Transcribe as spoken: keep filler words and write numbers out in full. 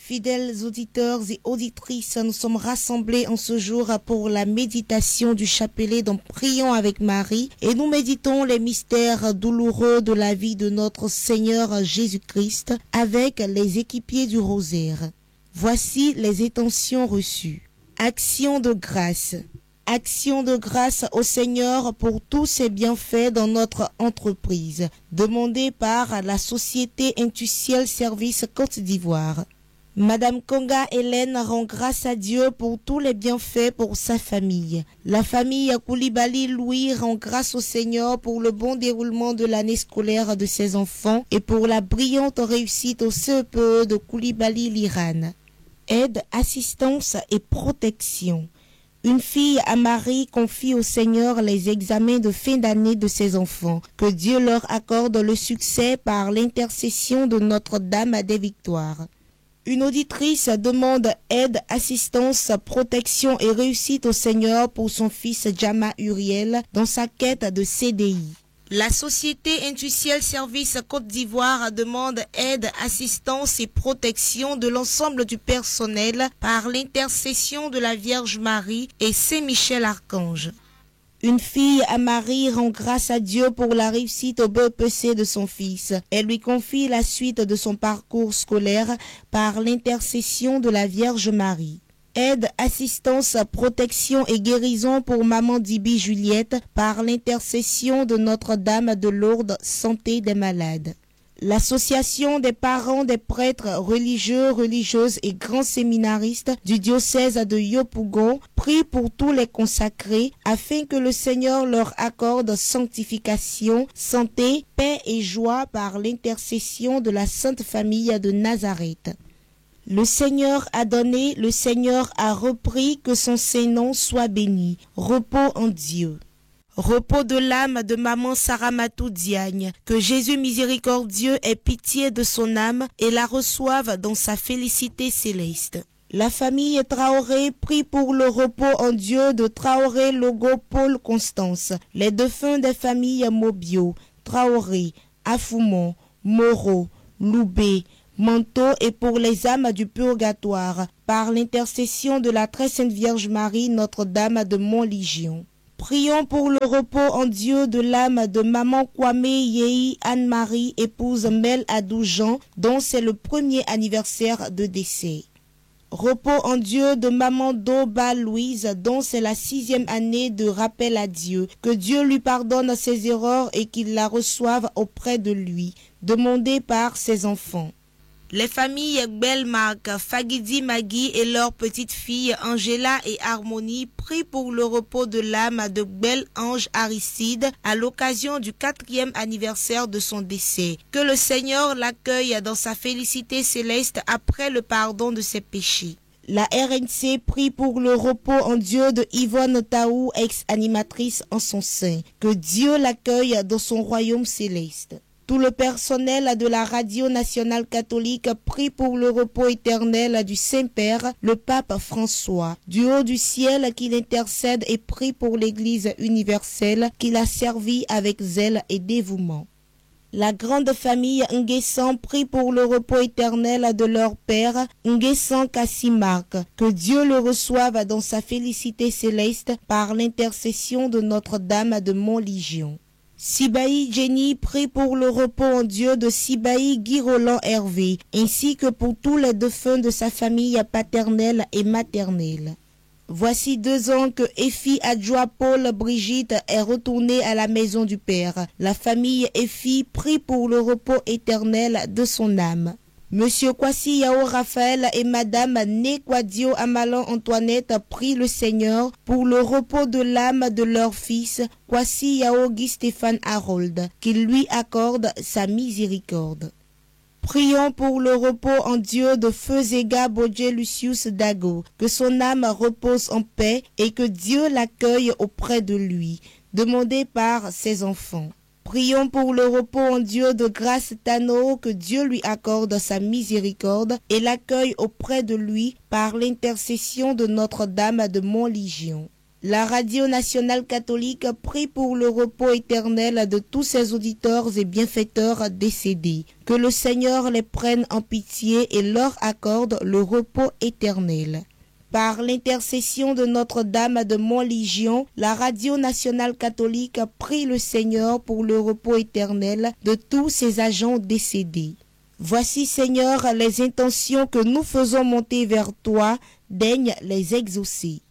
Fidèles auditeurs et auditrices, nous sommes rassemblés en ce jour pour la méditation du chapelet dont Prions avec Marie et nous méditons les mystères douloureux de la vie de notre Seigneur Jésus-Christ avec les équipiers du rosaire. Voici les intentions reçues. Action de grâce. Action de grâce au Seigneur pour tous ses bienfaits dans notre entreprise, demandée par la Société Intuitiel Service Côte d'Ivoire. Madame Konga Hélène rend grâce à Dieu pour tous les bienfaits pour sa famille. La famille Koulibaly Louis rend grâce au Seigneur pour le bon déroulement de l'année scolaire de ses enfants et pour la brillante réussite au C E P E de Koulibaly Liran. Aide, assistance et protection. Une fille à Marie confie au Seigneur les examens de fin d'année de ses enfants. Que Dieu leur accorde le succès par l'intercession de Notre-Dame des Victoires. Une auditrice demande aide, assistance, protection et réussite au Seigneur pour son fils Jama Uriel dans sa quête de C D I. La Société Intuitiel Service Côte d'Ivoire demande aide, assistance et protection de l'ensemble du personnel par l'intercession de la Vierge Marie et Saint-Michel Archange. Une fille à Marie rend grâce à Dieu pour la réussite au B E P C de son fils. Elle lui confie la suite de son parcours scolaire par l'intercession de la Vierge Marie. Aide, assistance, protection et guérison pour maman Dibi Juliette par l'intercession de Notre-Dame de Lourdes, santé des malades. L'association des parents des prêtres religieux, religieuses et grands séminaristes du diocèse de Yopougon prie pour tous les consacrés afin que le Seigneur leur accorde sanctification, santé, paix et joie par l'intercession de la Sainte Famille de Nazareth. Le Seigneur a donné, le Seigneur a repris, que son Saint-Nom soit béni. Repos en Dieu. Repos de l'âme de maman Saramatou Diagne, que Jésus miséricordieux ait pitié de son âme et la reçoive dans sa félicité céleste. La famille Traoré prie pour le repos en Dieu de Traoré Logo Paul Constance, les défunts des familles Mobio, Traoré, Afoumon, Moreau, Loubé, Manteau et pour les âmes du purgatoire, par l'intercession de la très sainte Vierge Marie, Notre-Dame de Montlégion. Prions pour le repos en Dieu de l'âme de maman Kwame Yei Anne-Marie, épouse Mel Adou Jean, dont c'est le premier anniversaire de décès. Repos en Dieu de maman Doba Louise, dont c'est la sixième année de rappel à Dieu. Que Dieu lui pardonne ses erreurs et qu'il la reçoive auprès de lui, demandé par ses enfants. Les familles Belmark, Fagidi Magui et leurs petites filles Angela et Harmonie prient pour le repos de l'âme de Bel Ange Aristide à l'occasion du quatrième anniversaire de son décès. Que le Seigneur l'accueille dans sa félicité céleste après le pardon de ses péchés. La R N C prie pour le repos en Dieu de Yvonne Taou, ex-animatrice en son sein. Que Dieu l'accueille dans son royaume céleste. Tout le personnel de la Radio nationale catholique prie pour le repos éternel du Saint-Père, le pape François. Du haut du ciel qu'il intercède et prie pour l'Église universelle qu'il a servie avec zèle et dévouement. La grande famille Nguessan prie pour le repos éternel de leur père, Nguessan Kassimark. Que Dieu le reçoive dans sa félicité céleste par l'intercession de Notre-Dame de Montlégion. Sibaï Jenny prie pour le repos en Dieu de Sibaï Guy Roland Hervé, ainsi que pour tous les défunts de sa famille paternelle et maternelle. Voici deux ans que Effie Adjoa Paul Brigitte est retournée à la maison du Père. La famille Effie prie pour le repos éternel de son âme. Monsieur Kwasi Yao Raphaël et Madame Nekwadio Amalan Antoinette prient le Seigneur pour le repos de l'âme de leur fils Kwasi Yao Guy Stéphane Harold, qu'il lui accorde sa miséricorde. Prions pour le repos en Dieu de Feu Zega Bodje Lucius Dago, que son âme repose en paix et que Dieu l'accueille auprès de lui, demandé par ses enfants. Prions pour le repos en Dieu de Grâce Tano, que Dieu lui accorde sa miséricorde et l'accueille auprès de lui par l'intercession de Notre-Dame de Montlégion. La Radio nationale catholique prie pour le repos éternel de tous ses auditeurs et bienfaiteurs décédés. Que le Seigneur les prenne en pitié et leur accorde le repos éternel. Par l'intercession de Notre-Dame de Montlégion, la Radio nationale catholique prie le Seigneur pour le repos éternel de tous ses agents décédés. Voici, Seigneur, les intentions que nous faisons monter vers toi, daigne les exaucer.